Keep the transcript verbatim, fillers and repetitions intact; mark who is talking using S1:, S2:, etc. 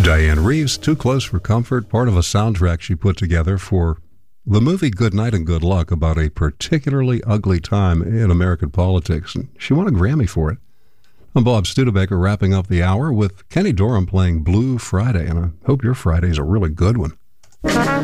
S1: Diane Reeves, Too Close for Comfort, part of a soundtrack she put together for the movie Good Night and Good Luck about a particularly ugly time in American politics. And she won a Grammy for it. I'm Bob Studebaker, wrapping up the hour with Kenny Dorham playing Blue Friday, and I hope your Friday's a really good one.